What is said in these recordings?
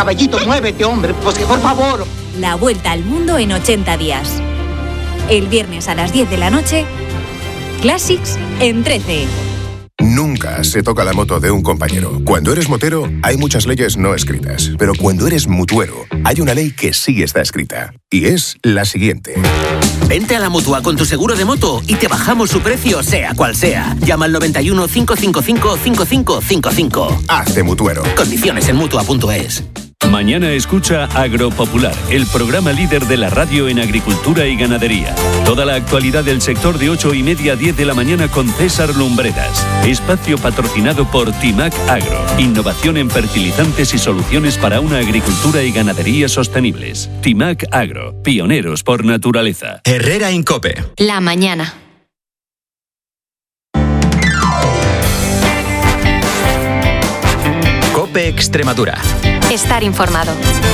caballito, muévete, hombre, pues que por favor. La vuelta al mundo en 80 días. El viernes a las 10 de la noche, Classics en 13. Nunca se toca la moto de un compañero. Cuando eres motero, hay muchas leyes no escritas. Pero cuando eres mutuero, hay una ley que sí está escrita. Y es la siguiente. Vente a la Mutua con tu seguro de moto y te bajamos su precio, sea cual sea. Llama al 91 555 5555. Hazte mutuero. Condiciones en Mutua.es. Mañana escucha Agropopular, el programa líder de la radio en agricultura y ganadería. Toda la actualidad del sector de 8:30 a 10 de la mañana con César Lumbreras. Espacio patrocinado por Timac Agro. Innovación en fertilizantes y soluciones para una agricultura y ganadería sostenibles. Timac Agro, pioneros por naturaleza. Herrera Incope. La mañana. Cope Extremadura. Estar informado.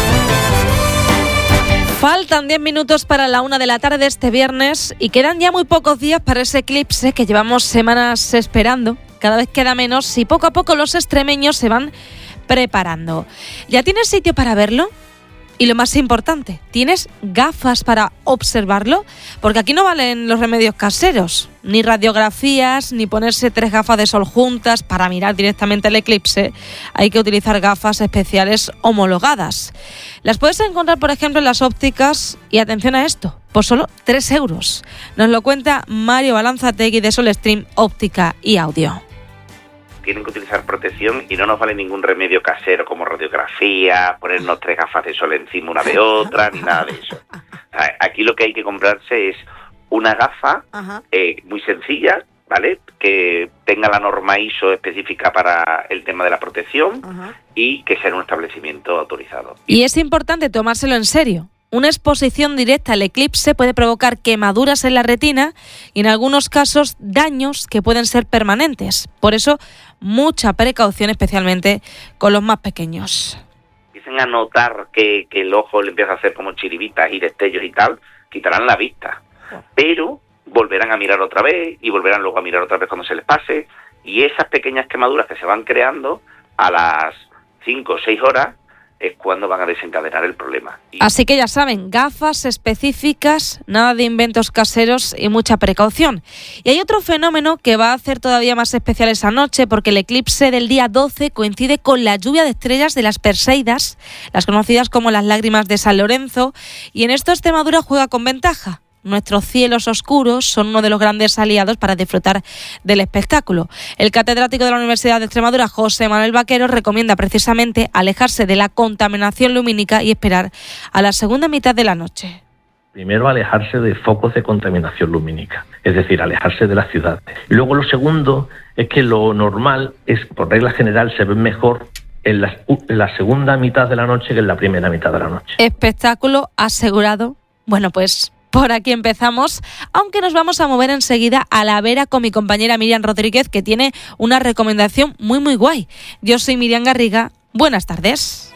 Faltan 10 minutos para la 1 de la tarde este viernes y quedan ya muy pocos días para ese eclipse que llevamos semanas esperando. Cada vez queda menos y poco a poco los extremeños se van preparando. ¿Ya tienes sitio para verlo? Y lo más importante, ¿tienes gafas para observarlo? Porque aquí no valen los remedios caseros, ni radiografías, ni ponerse 3 gafas de sol juntas para mirar directamente el eclipse. Hay que utilizar gafas especiales homologadas. Las puedes encontrar, por ejemplo, en las ópticas, y atención a esto, por solo 3 euros. Nos lo cuenta Mario Balanzategui de Solstream Óptica y Audio. Tienen que utilizar protección y no nos vale ningún remedio casero como radiografía, ponernos 3 gafas de sol encima una de otra, ni nada de eso. Aquí lo que hay que comprarse es una gafa muy sencilla, ¿vale? Que tenga la norma ISO específica para el tema de la protección y que sea en un establecimiento autorizado. Y es importante tomárselo en serio. Una exposición directa al eclipse puede provocar quemaduras en la retina y en algunos casos daños que pueden ser permanentes. Por eso, mucha precaución, especialmente con los más pequeños. Empiecen a notar que el ojo le empieza a hacer como chiribitas y destellos y tal, quitarán la vista. Pero volverán a mirar otra vez y volverán luego a mirar otra vez cuando se les pase. Y esas pequeñas quemaduras que se van creando a las 5 o 6 horas es cuando van a desencadenar el problema. Así que ya saben, gafas específicas, nada de inventos caseros y mucha precaución. Y hay otro fenómeno que va a hacer todavía más especial esa noche, porque el eclipse del día 12 coincide con la lluvia de estrellas de las Perseidas, las conocidas como las lágrimas de San Lorenzo, y en esto Extremadura juega con ventaja. Nuestros cielos oscuros son uno de los grandes aliados para disfrutar del espectáculo. El catedrático de la Universidad de Extremadura, José Manuel Vaquero, recomienda precisamente alejarse de la contaminación lumínica y esperar a la segunda mitad de la noche. Primero, alejarse de focos de contaminación lumínica, es decir, alejarse de la ciudad. Y luego lo segundo es que lo normal es, por regla general, se ve mejor en la segunda mitad de la noche que en la primera mitad de la noche. Espectáculo asegurado. Bueno, pues por aquí empezamos, aunque nos vamos a mover enseguida a La Vera con mi compañera Miriam Rodríguez, que tiene una recomendación muy muy guay. Yo soy Miriam Garriga, buenas tardes.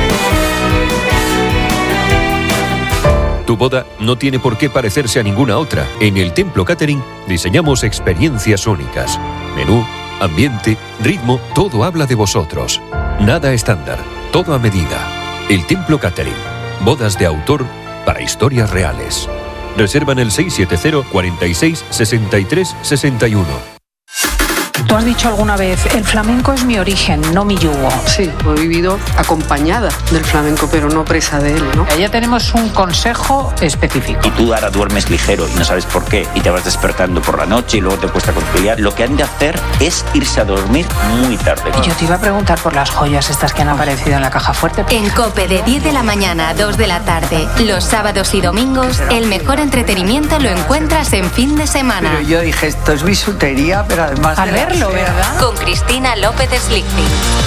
Tu boda no tiene por qué parecerse a ninguna otra. En el Templo Catering diseñamos experiencias únicas. Menú, ambiente, ritmo, todo habla de vosotros. Nada estándar, todo a medida. El Templo Catering. Bodas de autor para historias reales. Reserva en el 670 46 63 61. Tú has dicho alguna vez, el flamenco es mi origen, no mi yugo. Sí, he vivido acompañada del flamenco, pero no presa de él, ¿no? Ya tenemos un consejo específico. Y tú ahora duermes ligero y no sabes por qué, y te vas despertando por la noche y luego te cuesta conciliar. Lo que han de hacer es irse a dormir muy tarde. Y yo te iba a preguntar por las joyas estas que han aparecido en la caja fuerte. En COPE de 10 de la mañana a 2 de la tarde, los sábados y domingos, el mejor entretenimiento lo encuentras en fin de semana. Pero yo dije, esto es bisutería, pero además al verlo, ¿verdad? Con Cristina López Slichting.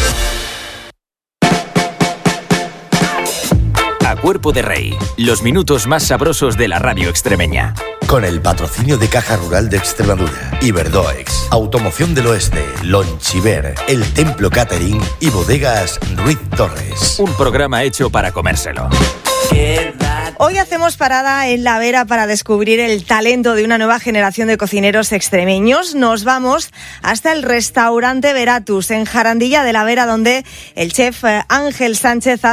A Cuerpo de Rey, los minutos más sabrosos de la radio extremeña. Con el patrocinio de Caja Rural de Extremadura, Iberdoex, Automoción del Oeste, Lonchiver, El Templo Catering y Bodegas Ruiz Torres. Un programa hecho para comérselo. Hoy hacemos parada en La Vera para descubrir el talento de una nueva generación de cocineros extremeños. Nos vamos hasta el restaurante Veratus en Jarandilla de La Vera, donde el chef Ángel Sánchez ha